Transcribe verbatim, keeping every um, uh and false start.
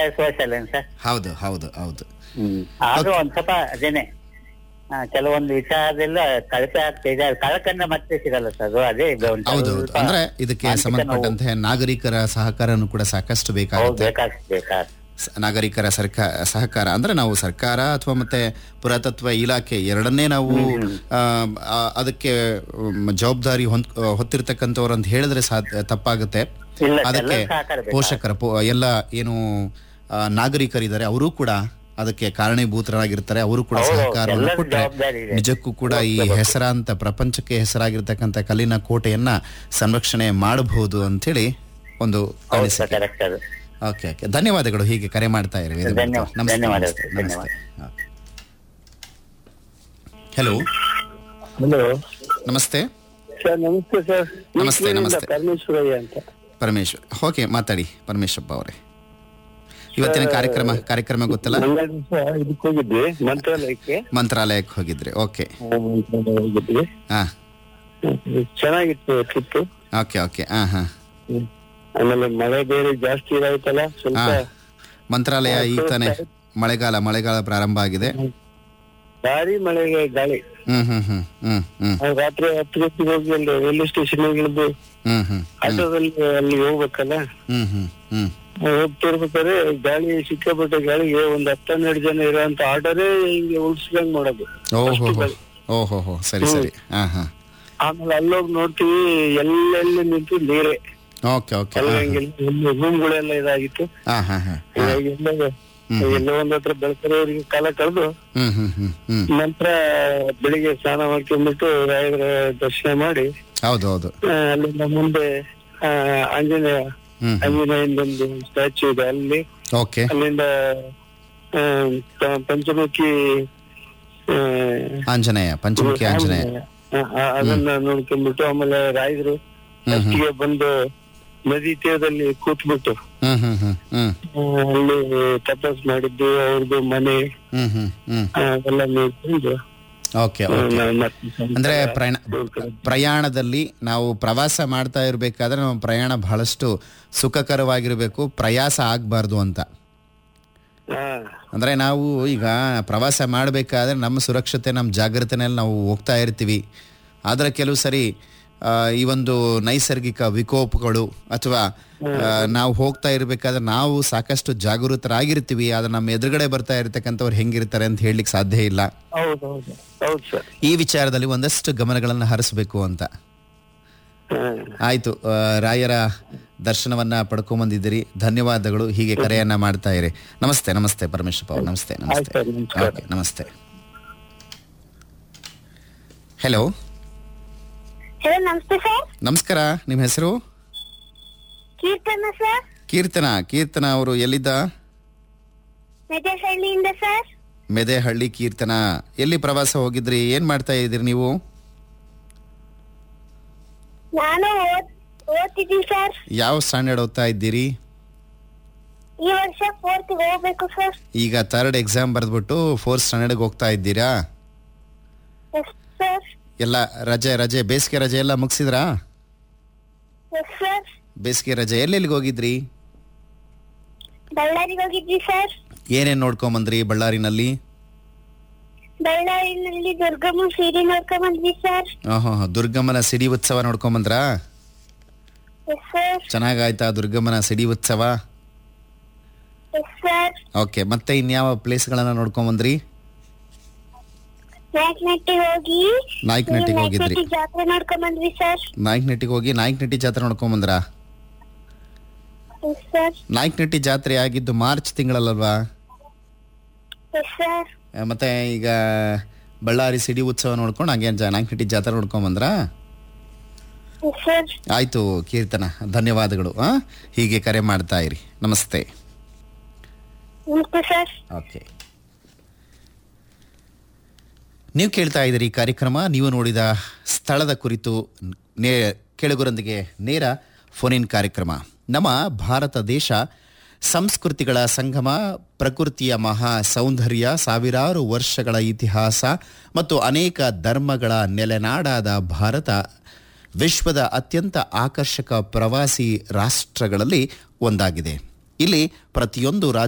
ತಯಾರಿಸುವ ಸರ್. ಹೌದು ಹೌದು ಹೌದು. ಹ್ಮ್ ಆದ್ರೂ ಒಂದ್ ಸ್ವಲ್ಪ ಅದೇನೆ ಆ, ಕೆಲವೊಂದು ವಿಚಾರದೆಲ್ಲ ಕಳಪೆ ಆಗ್ತಾ ಇದೆ. ಕಳಕನ್ನ ಮತ್ತೆ ಸಿಗಲ್ಲ ಸರ್, ಅದು ಅದೇ ಇದು ಒಂದ್ ಹೌದು ಸ್ವಲ್ಪ ಅಂದ್ರೆ ಇದಕ್ಕೆ ಮಾನಸಿಕ ಸಂಬಂಧಪಟ್ಟಂತೆ ನಾಗರಿಕರ ಸಹಕಾರನು ಕೂಡ ಸಾಕಷ್ಟು ನೋವು. ಹೌದು, ಬೇಕಾಗುತ್ತೆ. ಬೇಕಾಗ್ ಬೇಕಾಗ್ ಸ- ನಾಗರಿಕರ ಸರ್ಕಾರ ಸಹಕಾರ ಅಂದ್ರೆ ನಾವು ಸರ್ಕಾರ ಅಥವಾ ಮತ್ತೆ ಪುರಾತತ್ವ ಇಲಾಖೆ ಎರಡನ್ನೇ ನಾವು ಆ, ಆ, ಅದಕ್ಕೆ ಮ್, ಜವಾಬ್ದಾರಿ ಹೊಂದ್ ಹೊತ್ತಿರ್ತಕ್ಕಂಥವ್ರು ಅಂತ ಹೇಳಿದ್ರೆ ಸಾಧ್ಯ ತಪ್ಪಾಗುತ್ತೆ. ಇಲ್ಲ, ಅದಕ್ಕೆ ಎಲ್ಲರ ಸಹಕಾರ ಬೇಕಾಗುತ್ತೆ. ಪೋಷಕರ ಪೋ ಎಲ್ಲ ಏನು ಆ, ನಾಗರಿಕರಿದ್ದಾರೆ ಅವರು ಕೂಡ ಅದಕ್ಕೆ ಕಾರಣೀಭೂತರಾಗಿರ್ತಾರೆ. ಅವರು ಕೂಡ ಹೌದು, ಸಹಕಾರವನ್ನು ಎಲ್ಲರ ಕೊಟ್ಟರೆ ಜವಾಬ್ದಾರಿ ಇದೆ. ನಿಜಕ್ಕೂ ಕೂಡ ಈ ಹೆಸರಾಂತ ಪ್ರಪಂಚಕ್ಕೆ ಹೆಸರಾಗಿರ್ತಕ್ಕಂಥ ಕಲ್ಲಿನ ಕೋಟೆಯನ್ನ ಸಂರಕ್ಷಣೆ ಮಾಡಬಹುದು ಅಂತೇಳಿ ಒಂದು ಹೌದು ಅನಿಸಿಕೆ. ಸರ್, ಕರೆಕ್ಟ್ ಅದು. ಓಕೆ ಓಕೆ ಧನ್ಯವಾದಗಳು. ಹೀಗೆ ಕರೆ ಮಾಡ್ತಾ ಇರಿ. ಧನ್ಯವಾದ- ಧನ್ಯವಾದಗಳು, ಧನ್ಯವಾದ. ಹಲೋ ಹಲೋ ನಮಸ್ತೆ. ಸರ್, ನಮಸ್ತೆ ಸರ್. ನಮಸ್ತೆ, ನಮಸ್ತೆ. ಪರಮೇಶ್ವರಯ್ಯ ಅಂತ. ಪರಮೇಶ್ವರ್, ಓಕೆ ಮಾತಾಡಿ ಪರಮೇಶ್ವರಪ್ಪ ಅವರೇ. ಇವತ್ತಿನ ಕಾರ್ಯಕ್ರಮ ಕಾರ್ಯಕ್ರಮ ಗೊತ್ತಲ್ಲ? ಮಂಗಳವಾರ ದಿವಸ ಇದಕ್ಕೆ ಹೋಗಿದ್ವಿ, ಮಂತ್ರಾಲಯಕ್ಕೆ. ಮಂತ್ರಾಲಯಕ್ಕೆ ಹೋಗಿದ್ರಿ? ಓಕೆ. ಆ, ಮಂತ್ರಾಲಯ ಹೋಗಿದ್ವಿ. ಹಾ ಚೆನ್ನಾಗಿತ್ತು ಟ್ರಿಪ್. ಓಕೆ ಓಕೆ ಹಾ ಹಾ ಆಮೇಲೆ ಮಳೆ ಬೇರೆ ಜಾಸ್ತಿ ಇದಾಯ್ತಲ್ಲ ಸ್ವಲ್ಪ. ಹಾ ಮಂತ್ರಾಲಯ ಈಗ ತಾನೇ ಮಳೆಗಾಲ ಮಳೆಗಾಲ ಪ್ರಾರಂಭ ಆಗಿದೆ. ಭಾರಿ ಮಳೆಗೆ ಗಾಳಿ. ಹ್ಮ್ ಹ್ಮ್ ಹ್ಮ್ ಹ್ಮ್ ಹ್ಮ್ ಆ, ರಾತ್ರಿ ಹತ್ತು ಗಂಟೆಗೆ ಹೋಗಿ ಅಲ್ಲಿ ರೈಲ್ವೆ ಸ್ಟೇಷನ್ ಇಳಿದು ಹ್ಮ್ ಹ್ಮ್ ಆಟೋದಲ್ಲಿ ಅಲ್ಲಿ ಹೋಗ್ಬೇಕಲ್ಲ. ಹ್ಮ್ ಹ್ಮ್ ಹ್ಮ್ ಹೋಗ್ತಿರ್ಬೇಕಾದ್ರೆ ಗಾಳಿ, ಸಿಕ್ಕಾಪಟ್ಟೆ ಗಾಳಿಗೆ ಒಂದ್ ಹತ್ತೆರಡು ಜನ ಇರೋಂತ ಆಟೋನೇ ಹಿಂಗೆ ಉಳ್ಸ್ದಂಗ್ ಮಾಡೋದು. ಓಹೋ ಅಷ್ಟು ಗಾಳಿ. ಓಹೋ ಹೋ ಸರಿ ಸರಿ ಹಾ ಹಾ ಆಮೇಲೆ ಅಲ್ಲೋಗಿ ನೋಡ್ತೀವಿ, ಎಲ್ಲೆಲ್ಲಿ ನಿಂತು ನೀರೇ. ಓಕೆ ಓಕೆ ಎಲ್ಲ ರೂಮ್ಗಳೆಲ್ಲ ಇದಾಗಿತ್ತು. ಹಾ ಹಾ ಹಾ ಹೀಗಾಗಿ ಎಲ್ಲ ಎಲ್ಲೋ ಒಂದ್ ಹತ್ರ ಬೆಳಕರವರಿಗೆ ಕಾಲ ಕಳೆದು ಹ್ಮ್ ಹ್ಮ್ ಹ್ಮ್ ಹ್ಮ್ ನಂತರ ಬೆಳಿಗ್ಗೆ ಸ್ನಾನ ಮಾಡ್ಕೊಂಡ್ಬಿಟ್ಟು ರಾಯರ ದರ್ಶನ ಮಾಡಿ ಹೌದು ಹೌದು ಆ, ಅಲ್ಲಿಂದ ಮುಂದೆ ಆ, ಆಂಜನೇಯ ಹ್ಮ್ ಆಂಜನೇಯಂದೊಂದು ಸ್ಟ್ಯಾಚ್ಯೂ ಇದೆ ಅಲ್ಲಿ. ಓಕೆ ಅಲ್ಲಿಂದ ಆ, ಪ- ಪಂಚಮುಖಿ ಆ, ಆಂಜನೇಯ ಪಂಚಮುಖಿ ಆಂಜನೇಯ ಆ, ಆ, ಅದನ್ನ ನೋಡ್ಕೊಂಡ್ಬಿಟ್ಟು ಆಮೇಲೆ ರಾಯರು ಅಷ್ಟಿಗೆ ಬಂದು ನದಿ ತೀರದಲ್ಲಿ ಕೂತ್ಬಿಟ್ಟು ಹ್ಮ್ ಹ್ಮ್ ಹ್ಮ್ ಹ್ಮ್ ಆ, ಅಲ್ಲಿ ತಪಸ್ ಮಾಡಿದ್ದು, ಅವ್ರದ್ದು ಮನೆ ಹ್ಮ್ ಹ್ಮ್ ಹ್ಮ್ ಆ, ಎಲ್ಲ ನೋಡ್ಕೊಂಡು ಓಕೆ ಆ, ಓಕೆ ನಾವ್ ಮತ್ತೆ ಸಾಯಂಕಾಲ ಅಂದ್ರೆ ಪ್ರಯಾಣ ಪ್ರಯಾಣದಲ್ಲಿ ನಾವು ಪ್ರವಾಸ ಮಾಡ್ತಾ ಇರ್ಬೇಕಾದ್ರೆ ನಮ್ಮ ಪ್ರಯಾಣ ಬಹಳಷ್ಟು ಸುಖಕರವಾಗಿರ್ಬೇಕು, ಪ್ರಯಾಸ ಆಗ್ಬಾರ್ದು ಅಂತ. ಆ, ಅಂದ್ರೆ ನಾವು ಈಗ ಪ್ರವಾಸ ಮಾಡಬೇಕಾದ್ರೆ ನಮ್ಮ ಸುರಕ್ಷತೆ ನಮ್ಮ ಜಾಗ್ರತೆನಲ್ಲಿ ನಾವು ಹೋಗ್ತಾ ಇರ್ತೀವಿ. ಆದರೆ ಕೆಲವು ಸರಿ ಆ, ಈ ಒಂದು ನೈಸರ್ಗಿಕ ವಿಕೋಪಗಳು ಅಥವಾ ಆ, ನಾವು ಹೋಗ್ತಾ ಇರಬೇಕಾದ್ರೆ ನಾವು ಸಾಕಷ್ಟು ಜಾಗೃತರಾಗಿರ್ತೀವಿ, ಆದರೆ ನಮ್ಮ ಎದುರುಗಡೆ ಬರ್ತಾ ಇರತಕ್ಕಂಥವ್ರು ಹೆಂಗಿರ್ತಾರೆ ಅಂತ ಹೇಳಲಿಕ್ಕೆ ಸಾಧ್ಯ ಇಲ್ಲ. ಹೌದೌದು ಹೌದು ಸರ್. ಈ ವಿಚಾರದಲ್ಲಿ ಒಂದಷ್ಟು ಗಮನಗಳನ್ನು ಹರಿಸಬೇಕು ಅಂತ. ಆ, ಆಯ್ತು, ಆ, ರಾಯರ ದರ್ಶನವನ್ನ ಪಡ್ಕೊಂಬಂದಿದ್ದೀರಿ, ಧನ್ಯವಾದಗಳು. ಹೀಗೆ ಕರೆಯನ್ನ ಮಾಡ್ತಾ ಇರಿ. ನಮಸ್ತೆ ನಮಸ್ತೆ ಪರಮೇಶ್ವರಪ್ಪ ಅವರು. ನಮಸ್ತೆ ನಮಸ್ತೆ. ಆಯ್ತು, ನಮಸ್ಕಾರ. ಓಕೆ ನಮಸ್ತೆ. ಹಲೋ ಹಲೋ, ನಮಸ್ತೆ ಸರ್. ನಮಸ್ಕಾರ. ನಿಮ್ಮ ಹೆಸರು? ಕೀರ್ತನ ಸರ್, ಕೀರ್ತನ. ಕೀರ್ತನ ಅವರು ಎಲ್ಲಿದ್ದ? ಮೆದೆಹಳ್ಳಿಯಿಂದ ಸರ್. ಮೆದೆಹಳ್ಳಿ. ಕೀರ್ತನ, ಎಲ್ಲಿ ಪ್ರವಾಸ ಹೋಗಿದ್ರಿ? ಏನ್ ಮಾಡ್ತಾ ಇದ್ದೀರಿ ನೀವು? ನಾನು ಓದ್- ಓದ್ತಿದ್ದೀನಿ ಸರ್. ಯಾವ ಸ್ಟ್ಯಾಂಡರ್ಡ್ ಓದ್ತಾ ಇದ್ದೀರಿ? ಈ ವರ್ಷ ಫೋರ್ತ್ ಹೋಗ್ಬೇಕು ಸರ್. ಈಗ ಥರ್ಡ್ ಎಕ್ಸಾಮ್ ಬರೆದ್ಬಿಟ್ಟು ಫೋರ್ತ್ ಸ್ಟ್ಯಾಂಡರ್ಡ್ಗೆ ಹೋಗ್ತಾ ಇದ್ದೀರಾ? Yes sir. ಎಲ್ಲ ರಜೆ ರಜೆ ಬೇಸಿಗೆ ರಜೆ ಎಲ್ಲ ಮುಗಿಸಿದ್ರಾ? Yes sir. ಬೇಸಿಗೆ ರಜೆ ಎಲ್ಲೆಲ್ಲಿಗೆ ಹೋಗಿದ್ರಿ? ಬಳ್ಳಾರಿಗೆ ಹೋಗಿದ್ವಿ ಸರ್. ಏನೇನ್ ನೋಡ್ಕೊಂಬಂದ್ರಿ ಬಳ್ಳಾರಿನಲ್ಲಿ? ಬಳ್ಳಾರಿನಲ್ಲಿ ದುರ್ಗಮ್ಮ ಸೀರೆ ನೋಡ್ಕೊಂಡ್ ಬಂದ್ವಿ ಸರ್. ಓಹೋ, ದುರ್ಗಮ್ಮನ ಸಿಡಿ ಉತ್ಸವ ನೋಡ್ಕೊಂಬಂದ್ರಾ? Yes sir. ಚೆನ್ನಾಗಾಯ್ತಾ ದುರ್ಗಮ್ಮನ ಸಿಡಿ ಉತ್ಸವ? Yes sir. ಓಕೆ, ಮತ್ತೆ ಇನ್ಯಾವ ಪ್ಲೇಸ್ಗಳನ್ನ ನೋಡ್ಕೊಂಬಂದ್ರಿ? ನಾಯಕನಹಟ್ಟಿಗೆ ಹೋಗಿ ನಾಯಕನಹಟ್ಟಿಗೆ ಹೋಗಿದ್ರಿ? ನಾಯಕನಹಟ್ಟಿ ಜಾತ್ರೆ ನೋಡ್ಕೊಂಡ್ ಬಂದ್ವಿ ಸರ್. ನಾಯಕನಹಟ್ಟಿಗೆ ಹೋಗಿ ನಾಯಕನಹಟ್ಟಿ ಜಾತ್ರೆ ನೋಡ್ಕೊಂಬಂದ್ರಾ? Yes sir. ನಾಯಕನಹಟ್ಟಿ ಜಾತ್ರೆ ಆಗಿದ್ದು ಮಾರ್ಚ್ ತಿಂಗಳಲ್ವಾ? Yes sir. ಆ, ಮತ್ತೆ ಈಗ ಬಳ್ಳಾರಿ ಸಿಡಿ ಉತ್ಸವ ನೋಡ್ಕೊಂಡು ಹಾಗೆ ಜ- ನಾಯಕನಹಟ್ಟಿ ಜಾತ್ರೆ ನೋಡ್ಕೊಂಬಂದ್ರಾ? Yes sir. ಆಯ್ತು ಕೀರ್ತನ, ಧನ್ಯವಾದಗಳು. ಆ ಹೀಗೆ ಕರೆ ಮಾಡ್ತಾ ಇರಿ. ನಮಸ್ತೆ. ನಮಸ್ತೆ ಸರ್. ಓಕೆ, ನೀವು ಕೇಳ್ತಾ ಇದ್ದೀರಿ ಈ ಕಾರ್ಯಕ್ರಮ. ನೀವು ನೋಡಿದ ಸ್ಥಳದ ಕುರಿತು ನೇ ಕೇಳುಗರೊಂದಿಗೆ ನೇರ ಫೋನ್ ಇನ್ ಕಾರ್ಯಕ್ರಮ. ನಮ್ಮ ಭಾರತ ದೇಶ ಸಂಸ್ಕೃತಿಗಳ ಸಂಗಮ, ಪ್ರಕೃತಿಯ ಮಹಾ ಸೌಂದರ್ಯ, ಸಾವಿರಾರು ವರ್ಷಗಳ ಇತಿಹಾಸ ಮತ್ತು ಅನೇಕ ಧರ್ಮಗಳ ನೆಲೆನಾಡಾದ ಭಾರತ ವಿಶ್ವದ ಅತ್ಯಂತ ಆಕರ್ಷಕ ಪ್ರವಾಸಿ ರಾಷ್ಟ್ರಗಳಲ್ಲಿ ಒಂದಾಗಿದೆ. ಇಲ್ಲಿ ಪ್ರತಿಯೊಂದು ರಾಜ್ಯ